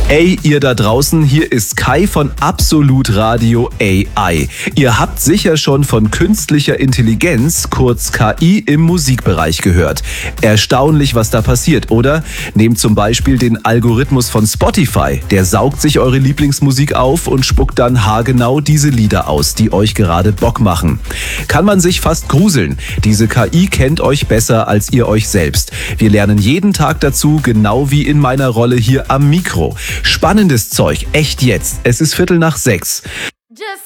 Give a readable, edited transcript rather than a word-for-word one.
Ey, ihr da draußen, hier ist Kai von Absolut Radio AI. Ihr habt sicher schon von künstlicher Intelligenz, kurz KI, im Musikbereich gehört. Erstaunlich, was da passiert, oder? Nehmt zum Beispiel den Algorithmus von Spotify. Der saugt sich eure Lieblingsmusik auf und spuckt dann haargenau diese Lieder aus, die euch gerade Bock machen. Kann man sich fast gruseln. Diese KI kennt euch besser als ihr euch selbst. Wir lernen jeden Tag dazu, genau wie in meiner Rolle hier am Mikro. Spannendes Zeug, echt jetzt. Es ist 5:45. Just